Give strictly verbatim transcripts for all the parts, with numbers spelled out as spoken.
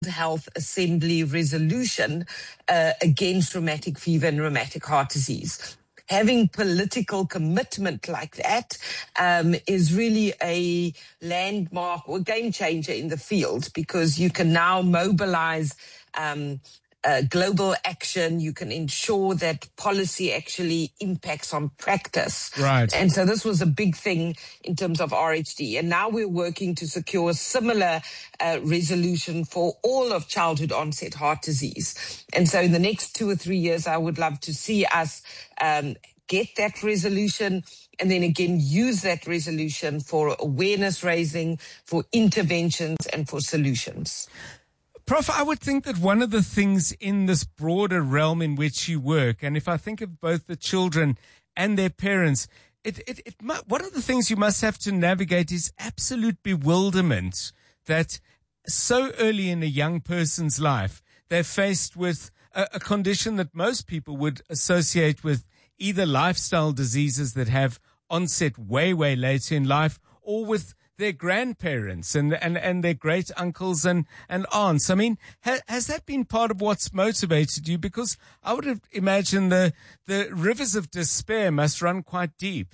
Health Assembly resolution uh, against rheumatic fever and rheumatic heart disease. Having political commitment like that um, is really a landmark or game changer in the field, because you can now mobilize um, uh, global action. You can ensure that policy actually impacts on practice. Right. And so this was a big thing in terms of R H D. And now we're working to secure a similar uh, resolution for all of childhood onset heart disease. And so in the next two or three years, I would love to see us um, get that resolution, and then again use that resolution for awareness raising, for interventions, and for solutions. Prof, I would think that one of the things in this broader realm in which you work, and if I think of both the children and their parents, it, it, it one of the things you must have to navigate is absolute bewilderment that so early in a young person's life, they're faced with a, a condition that most people would associate with either lifestyle diseases that have onset way, way later in life, or with their grandparents and, and, and their great uncles and, and aunts. I mean, ha, has that been part of what's motivated you? Because I would have imagined the, the rivers of despair must run quite deep.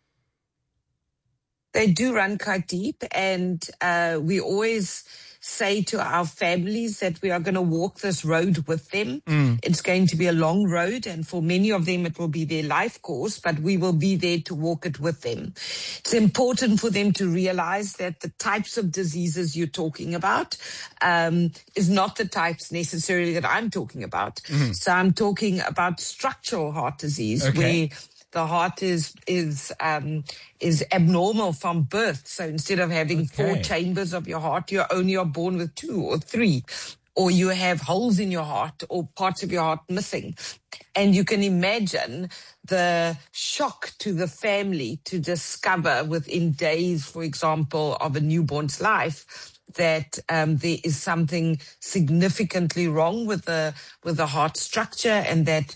They do run quite deep, and uh, we always say to our families that we are going to walk this road with them. Mm. It's going to be a long road, and for many of them it will be their life course, but we will be there to walk it with them. It's important for them to realize that the types of diseases you're talking about um, is not the types necessarily that I'm talking about. Mm. So I'm talking about structural heart disease, okay, where the heart is is um, is abnormal from birth. So instead of having okay. four chambers of your heart, you only are born with two or three, or you have holes in your heart or parts of your heart missing. And you can imagine the shock to the family to discover within days, for example, of a newborn's life, that um, there is something significantly wrong with the with the heart structure, and that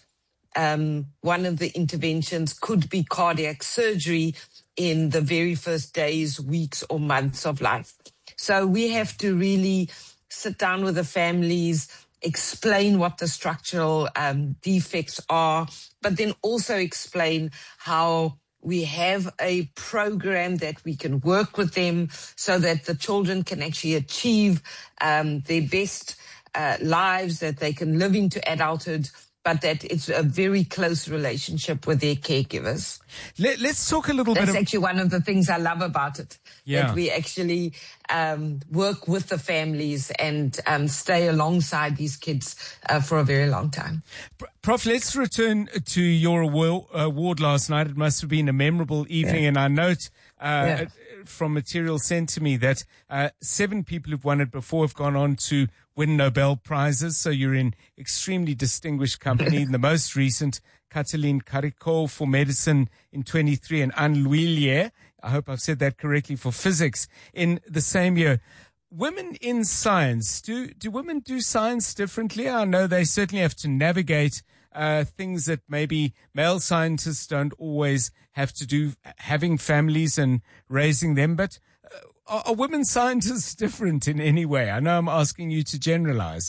Um, one of the interventions could be cardiac surgery in the very first days, weeks, or months of life. So we have to really sit down with the families, explain what the structural um, defects are, but then also explain how we have a program that we can work with them so that the children can actually achieve um, their best uh, lives, that they can live into adulthood, but that it's a very close relationship with their caregivers. Let, let's talk a little That's bit. That's actually one of the things I love about it. Yeah. That we actually um, work with the families and um, stay alongside these kids uh, for a very long time. Prof, let's return to your award last night. It must have been a memorable evening, yeah. and I note uh, yeah. from material sent to me that uh, seven people who've won it before have gone on to win Nobel Prizes, so you're in extremely distinguished company. In the most recent, Katalin Karikó for medicine in twenty-three, and Anne L'Huillier, I hope I've said that correctly, for physics in the same year. Women in science, do do women do science differently? I know they certainly have to navigate uh, things that maybe male scientists don't always have to do, having families and raising them, but Are, are women scientists different in any way? I know I'm asking you to generalize.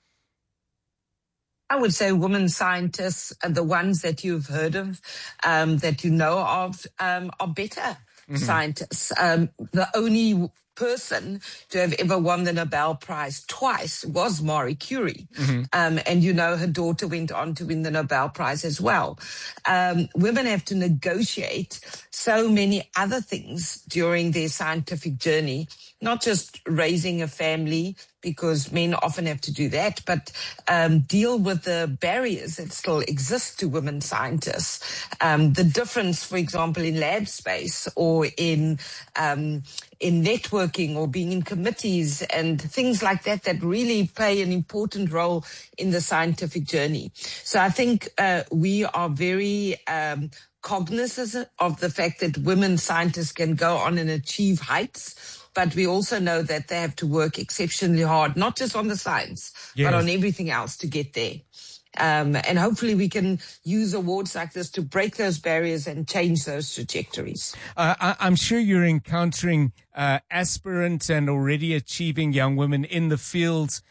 I would say women scientists are the ones that you've heard of, um, that you know of, um, are better mm-hmm. scientists. Um, the only person to have ever won the Nobel Prize twice was Marie Curie. Mm-hmm. Um, and, you know, her daughter went on to win the Nobel Prize as well. Um, women have to negotiate so many other things during their scientific journey, not just raising a family, because men often have to do that, but um, deal with the barriers that still exist to women scientists. Um, the difference, for example, in lab space or in um, in networking or being in committees and things like that that really play an important role in the scientific journey. So I think uh, we are very um, cognizant of the fact that women scientists can go on and achieve heights, but we also know that they have to work exceptionally hard, not just on the science, yes. but on everything else to get there. Um, and hopefully we can use awards like this to break those barriers and change those trajectories. Uh, I, I'm sure you're encountering uh, aspirant and already achieving young women in the fields